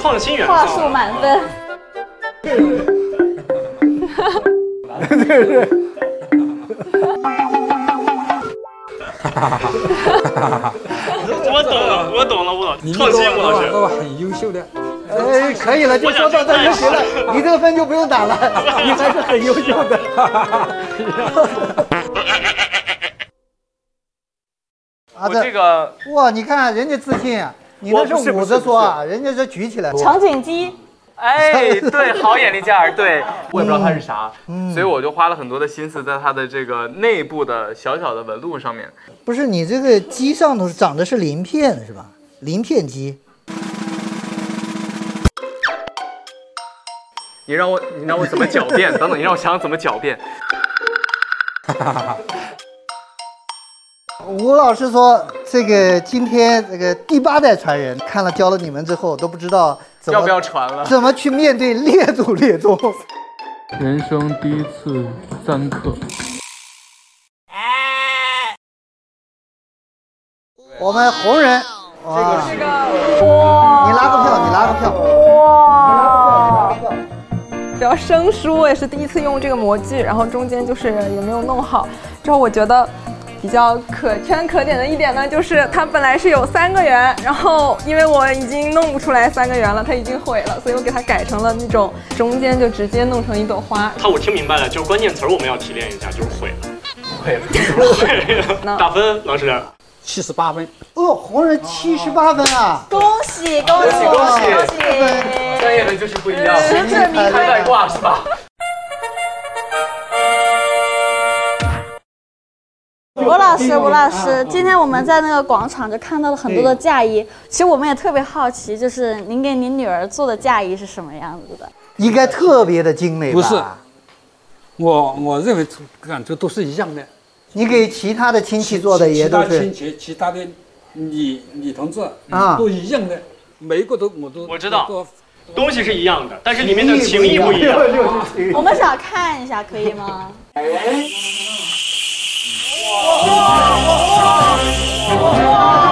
创新元素， 话术满分。 对。 我懂了，创新吴老师都很优秀的。 哎，可以了，就说到这就行了，你这个分就不用打了，你还是很优秀的。 我这个哇，你看人家自信啊，你那是捂着说啊，人家是举起来。 场景机。 哎，对，好眼力劲儿，对，我也不知道它是啥，所以我就花了很多的心思在它的这个内部的小小的纹路上面。 不是你这个鸡上头长的是鳞片是吧？鳞片鸡。 你让我怎么狡辩？等等，你让我想想怎么狡辩。 吴老师说，这个今天这个第8代传人看了教了你们之后，都不知道要不要传了， 怎么去面对列祖列宗。 人生第一次3课。 我们红人，哇， 这个你拉个票，你拉个票， 哇。比较生疏，我也是第一次用这个模具，然后中间就是也没有弄好。之后我觉得比较可圈可点的一点呢，就是它本来是有3个圆，然后因为我已经弄不出来3个圆了，它已经毁了，所以我给它改成了那种中间就直接弄成一朵花。 我听明白了，就是关键词我们要提炼一下，就是毁了， 毁了。打分，老师。 78分。 哦，红人78分啊！ 恭喜恭喜恭喜！ 专业的就是不一样， 实至名归。 开外挂是吧？ 吴老师，今天我们在那个广场就看到了很多的嫁衣，其实我们也特别好奇，就是您给您女儿做的嫁衣是什么样子的？ 应该特别的精美吧？ 不是，我认为感觉都是一样的。 你给其他的亲戚做的也都是， 其他的女同志啊都一样的，每一个都我知道，东西是一样的，但是里面的情谊不一样。 我们想看一下，可以吗？哇！